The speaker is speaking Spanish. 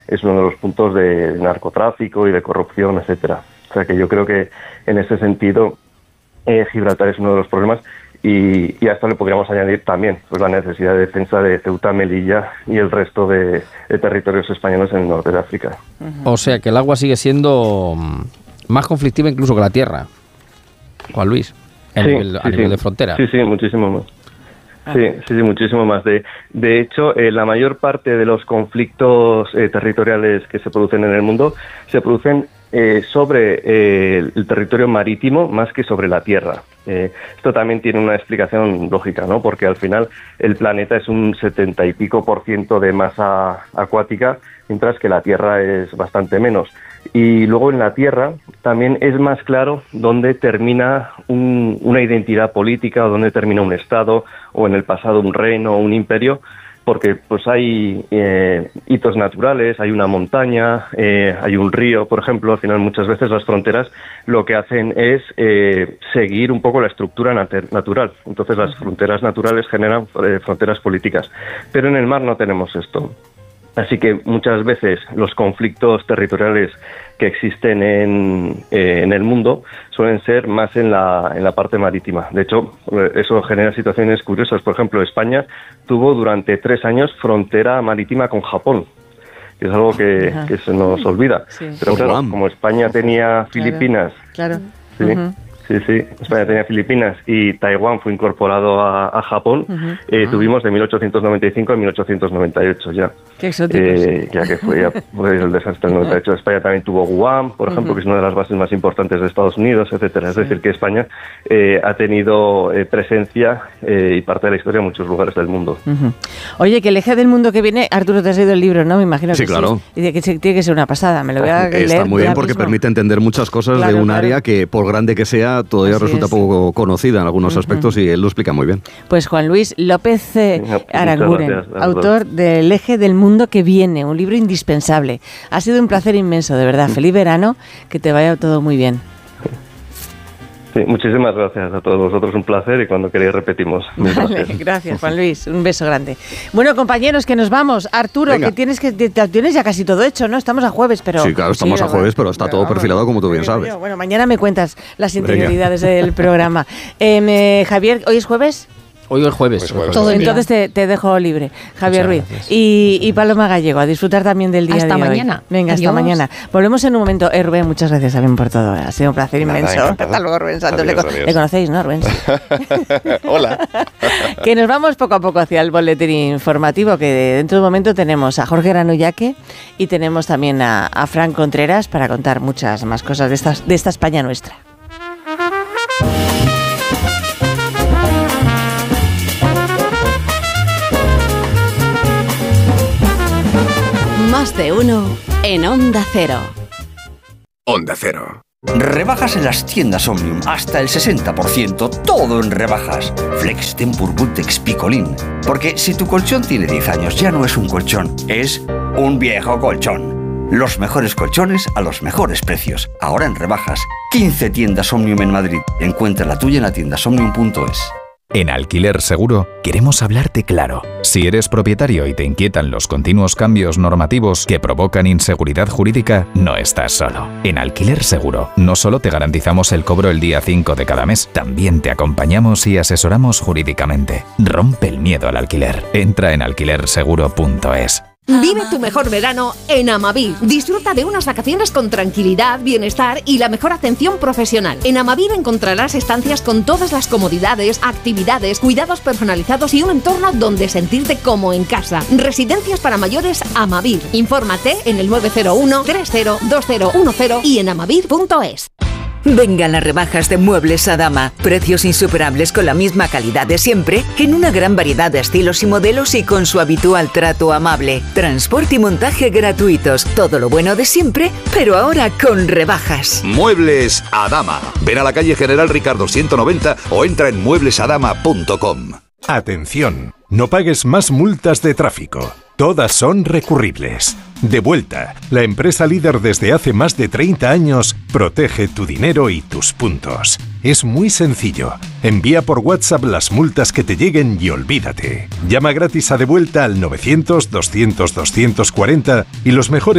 es uno de los puntos de narcotráfico y de corrupción, etcétera. O sea que yo creo que en ese sentido Gibraltar es uno de los problemas. Y a esto le podríamos añadir también pues la necesidad de defensa de Ceuta, Melilla y el resto de territorios españoles en el norte de África. O sea que el agua sigue siendo más conflictiva incluso que la tierra, Juan Luis, a nivel de frontera. Sí, muchísimo más. Sí, muchísimo más. De hecho, la mayor parte de los conflictos territoriales que se producen en el mundo se producen sobre el territorio marítimo más que sobre la tierra. Esto también tiene una explicación lógica, ¿no? Porque al final el planeta es un 70 y pico % de masa acuática, mientras que la Tierra es bastante menos. Y luego en la Tierra también es más claro dónde termina una identidad política o dónde termina un Estado o en el pasado un reino o un imperio, porque pues hay hitos naturales, hay una montaña, hay un río, por ejemplo. Al final muchas veces las fronteras lo que hacen es seguir un poco la estructura natural. Entonces las fronteras naturales generan fronteras políticas, pero en el mar no tenemos esto. Así que muchas veces los conflictos territoriales que existen en el mundo suelen ser más en la parte marítima. De hecho, eso genera situaciones curiosas. Por ejemplo, España tuvo durante 3 años frontera marítima con Japón, que es algo que se nos olvida. Sí. Pero claro, como España tenía Filipinas... Claro. Sí. Sí. España tenía Filipinas y Taiwán fue incorporado a Japón. Tuvimos de 1895 a 1898 ya. Qué exóticos. Ya que fue el desastre del 98. España también tuvo Guam, por ejemplo, que es una de las bases más importantes de Estados Unidos, etcétera. Es decir, que España ha tenido presencia y parte de la historia en muchos lugares del mundo. Oye, que el eje del mundo que viene, Arturo, te has leído el libro, ¿no? Me imagino que sí. Claro. Y de que tiene que ser una pasada. Me lo voy a leer. Está muy bien porque permite entender muchas cosas de un área que, por grande que sea, todavía resulta poco conocida en algunos aspectos, y él lo explica muy bien. Pues Juan Luis López Aranguren, autor del Eje del Mundo que Viene, un libro indispensable. Ha sido un placer inmenso, de verdad. Feliz verano, que te vaya todo muy bien. Sí, muchísimas gracias a todos vosotros, un placer, y cuando queráis repetimos. Vale, gracias Juan Luis, un beso grande. Bueno, compañeros, que nos vamos. Arturo, venga, que tienes ya casi todo hecho, ¿no? Estamos a jueves, pero... Sí, claro, estamos a jueves, pero está todo perfilado, como tú bien sabes. Bueno, mañana me cuentas las interioridades del programa. Javier, ¿hoy es jueves? Hoy es jueves. Entonces te dejo libre, Javier Ruiz. Y Paloma Gallego, a disfrutar también del día de hoy. Hasta mañana. Venga, hasta mañana. Volvemos en un momento. Rubén, muchas gracias también por todo. Ha sido un placer inmenso. Hasta luego, Rubén Santos. Le conocéis, ¿no, Rubén? Hola. Que nos vamos poco a poco hacia el boletín informativo, que dentro de un momento tenemos a Jorge Granullaque y tenemos también a Fran Contreras para contar muchas más cosas de esta España nuestra. Más de uno en Onda Cero. Onda Cero. Rebajas en las tiendas Omnium, hasta el 60%, todo en rebajas. Flex, Tempur, Bultex, Picolín. Porque si tu colchón tiene 10 años, ya no es un colchón, es un viejo colchón. Los mejores colchones a los mejores precios. Ahora en rebajas. 15 tiendas Omnium en Madrid. Encuentra la tuya en la tiendasomnium.es. En Alquiler Seguro queremos hablarte claro. Si eres propietario y te inquietan los continuos cambios normativos que provocan inseguridad jurídica, no estás solo. En Alquiler Seguro no solo te garantizamos el cobro el día 5 de cada mes, también te acompañamos y asesoramos jurídicamente. Rompe el miedo al alquiler. Entra en alquilerseguro.es. Vive tu mejor verano en Amavir. Disfruta de unas vacaciones con tranquilidad, bienestar y la mejor atención profesional. En Amavir encontrarás estancias con todas las comodidades, actividades, cuidados personalizados y un entorno donde sentirte como en casa. Residencias para mayores Amavir. Infórmate en el 901 302010 y en amavir.es. Vengan las rebajas de Muebles Adama. Precios insuperables con la misma calidad de siempre, en una gran variedad de estilos y modelos y con su habitual trato amable. Transporte y montaje gratuitos. Todo lo bueno de siempre, pero ahora con rebajas. Muebles Adama. Ven a la calle General Ricardo 190 o entra en mueblesadama.com. Atención, no pagues más multas de tráfico. Todas son recurribles. Devuelta, la empresa líder desde hace más de 30 años, protege tu dinero y tus puntos. Es muy sencillo. Envía por WhatsApp las multas que te lleguen y olvídate. Llama gratis a Devuelta al 900 200 240 y los mejores